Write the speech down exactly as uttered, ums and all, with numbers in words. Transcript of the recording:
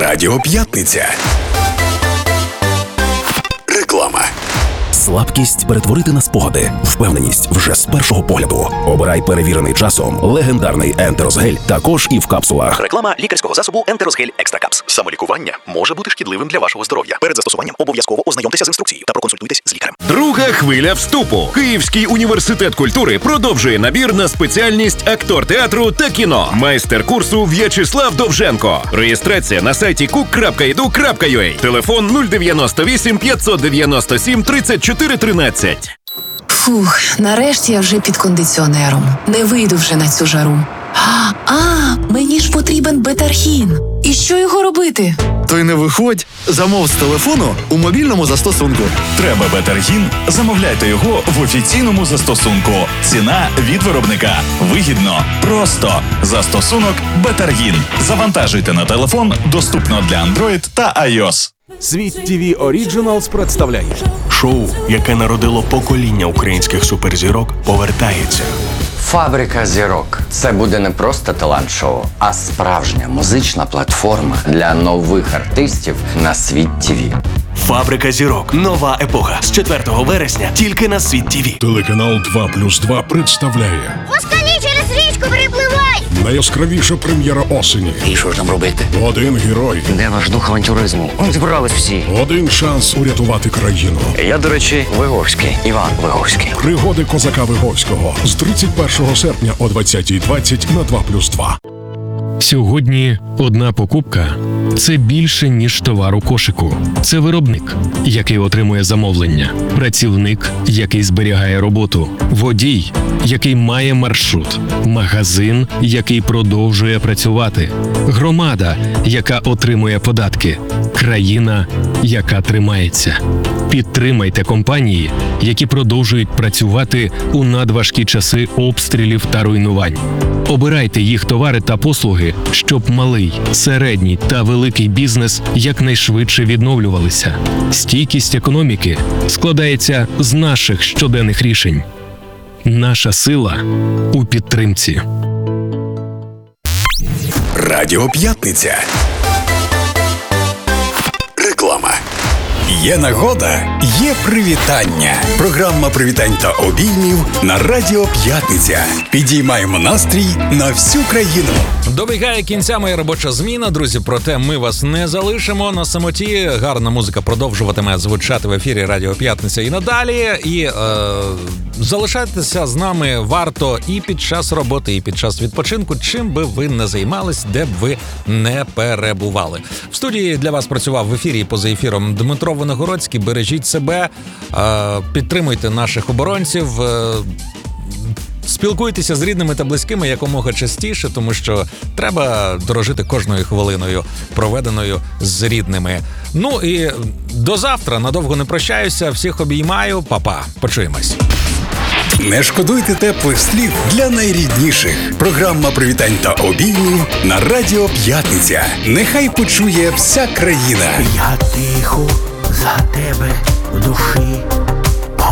Радіо П'ятниця. Реклама. Слабкість перетворити на спогади. Впевненість вже з першого погляду. Обирай перевірений часом легендарний Ентерозгель, також і в капсулах. Реклама лікарського засобу Ентерозгель Екстра Капс. Самолікування може бути шкідливим для вашого здоров'я. Перед застосуванням обов'язково ознайомтеся з інструкцією та проконсультуйтесь з лікарем. Друга хвиля вступу. Київський університет культури продовжує набір на спеціальність актор театру та кіно. Майстер курсу В'ячеслав Довженко. Реєстрація на сайті кук крапка і ду крапка ю а. Телефон нуль дев'яносто вісім п'ятсот дев'яносто сім тридцять чотири тринадцять. Фух, нарешті я вже під кондиціонером. Не вийду вже на цю жару. А, а мені ж потрібен бетаргін. І що його робити? То й не виходь. Замов з телефону у мобільному застосунку. Треба бетаргін? Замовляйте його в офіційному застосунку. Ціна від виробника. Вигідно. Просто. Застосунок Бетаргін. Завантажуйте на телефон. Доступно для Android та iOS. Світ ТВ Оріджиналс представляє шоу, яке народило покоління українських суперзірок, повертається. Фабрика зірок. Це буде не просто талант-шоу, а справжня музична платформа для нових артистів на Світ ТВ. Фабрика зірок. Нова епоха. З четвертого вересня тільки на Світ ТВ. Телеканал два плюс два представляє Москалі через річку перепливай! Найяскравіша прем'єра осені. І що ж нам робити? Один герой. Де ваш дух авантюризму? Он зібрались всі. Один шанс урятувати країну. Я, до речі, Виговський. Іван Виговський. Пригоди козака Виговського. З тридцять першого серпня о двадцятій двадцять на два плюс два. Сьогодні одна покупка – це більше, ніж товар у кошику. Це виробник, який отримує замовлення, працівник, який зберігає роботу, водій, який має маршрут, магазин, який продовжує працювати, громада, яка отримує податки, країна, яка тримається. Підтримайте компанії, які продовжують працювати у надважкі часи обстрілів та руйнувань. Обирайте їх товари та послуги, щоб малий, середній та великий бізнес якнайшвидше відновлювалися. Стійкість економіки складається з наших щоденних рішень. Наша сила у підтримці. Радіо П'ятниця. Реклама. Є нагода, є привітання. Програма привітань та обіймів на Радіо П'ятниця. Підіймаємо настрій на всю країну. Добігає кінця моя робоча зміна, друзі, проте ми вас не залишимо на самоті. Гарна музика продовжуватиме звучати в ефірі Радіо П'ятниця і надалі. І е, залишайтеся з нами варто і під час роботи, і під час відпочинку, чим би ви не займались, де б ви не перебували. В студії для вас працював в ефірі і поза ефіром Дмитро Виногородський. Бережіть себе, е, підтримуйте наших оборонців, е, спілкуйтеся з рідними та близькими якомога частіше, тому що треба дорожити кожною хвилиною, проведеною з рідними. Ну і до завтра. Надовго не прощаюся. Всіх обіймаю. Па-па. Почуємось. Не шкодуйте теплих слів для найрідніших. Програма привітань та обіймів на Радіо П'ятниця. Нехай почує вся країна. Я тихо за тебе в душі